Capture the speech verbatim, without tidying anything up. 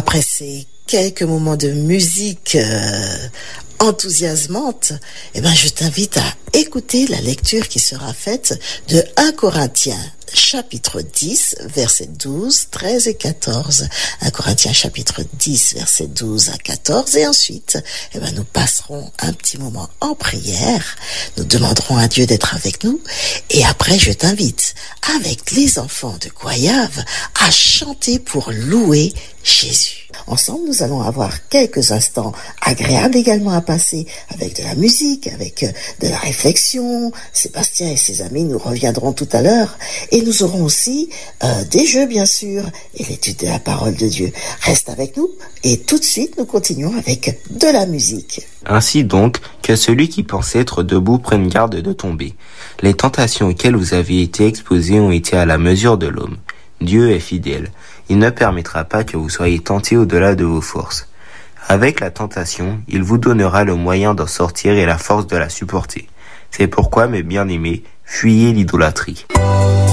après ces quelques moments de musique euh, enthousiasmante, eh ben, je t'invite à écouter la lecture qui sera faite de premier Corinthiens chapitre dix, versets douze, treize et quatorze. premier Corinthiens chapitre dix, versets douze à quatorze. Et ensuite, eh ben, nous passerons un petit moment en prière. Nous demanderons à Dieu d'être avec nous. Et après, je t'invite, avec les enfants de Goyave, à chanter pour louer Jésus. Ensemble, nous allons avoir quelques instants agréables également à passer avec de la musique, avec de la réflexion. Sébastien et ses amis nous reviendront tout à l'heure. Et nous aurons aussi euh, des jeux, bien sûr, et l'étude de la parole de Dieu. Reste avec nous et tout de suite, nous continuons avec de la musique. Ainsi donc, que celui qui pense être debout prenne garde de tomber. Les tentations auxquelles vous avez été exposés ont été à la mesure de l'homme. Dieu est fidèle. Il ne permettra pas que vous soyez tentés au-delà de vos forces. Avec la tentation, il vous donnera le moyen d'en sortir et la force de la supporter. C'est pourquoi, mes bien-aimés, fuyez l'idolâtrie.